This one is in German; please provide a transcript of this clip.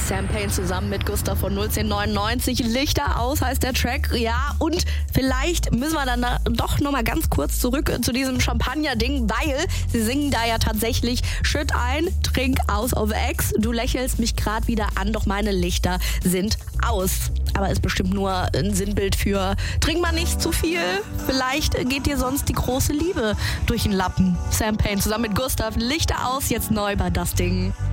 Sam Payne zusammen mit Gustav von 01099. Lichter aus heißt der Track. Ja, und vielleicht müssen wir dann doch nochmal ganz kurz zurück zu diesem Champagner-Ding, weil sie singen da ja tatsächlich: Schütt ein, trink aus auf Ex. Du lächelst mich grad wieder an, doch meine Lichter sind aus. Aber ist bestimmt nur ein Sinnbild für: trink mal nicht zu viel. Vielleicht geht dir sonst die große Liebe durch den Lappen. Sam Payne zusammen mit Gustav, Lichter aus, jetzt neu bei Das Ding.